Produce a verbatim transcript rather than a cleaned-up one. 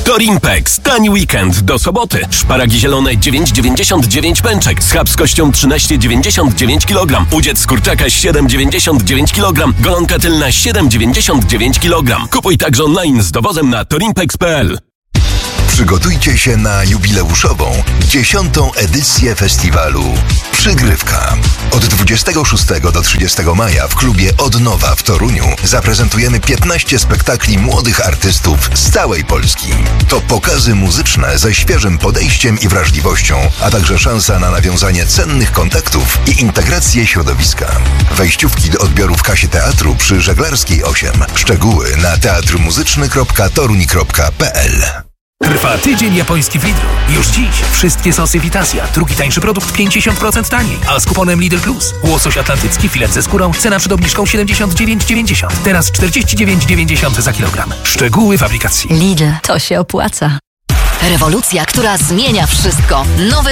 Torimpex. Tani weekend do soboty. Szparagi zielone dziewięć dziewięćdziesiąt dziewięć pęczek. Schab z kością trzynaście dziewięćdziesiąt dziewięć kilogram. Udziec z kurczaka siedem dziewięćdziesiąt dziewięć kilogram. Golonka tylna siedem dziewięćdziesiąt dziewięć kilogram. Kupuj także online z dowozem na torimpex kropka p l. Przygotujcie się na jubileuszową, dziesiątą edycję festiwalu Przygrywka. Od dwudziestego szóstego do trzydziestego maja w klubie Odnowa w Toruniu zaprezentujemy piętnaście spektakli młodych artystów z całej Polski. To pokazy muzyczne ze świeżym podejściem i wrażliwością, a także szansa na nawiązanie cennych kontaktów i integrację środowiska. Wejściówki do odbioru w kasie teatru przy Żeglarskiej osiem. Szczegóły na teatr muzyczny kropka toruń kropka p l. Trwa tydzień japoński w Lidlu. Już dziś wszystkie sosy Vitasia. Drugi tańszy produkt pięćdziesiąt procent taniej. A z kuponem Lidl Plus. Łosoś atlantycki, filet ze skórą. Cena przed obniżką siedemdziesiąt dziewięć dziewięćdziesiąt. Teraz czterdzieści dziewięć dziewięćdziesiąt za kilogram. Szczegóły w aplikacji. Lidl, to się opłaca. Rewolucja, która zmienia wszystko. Nowy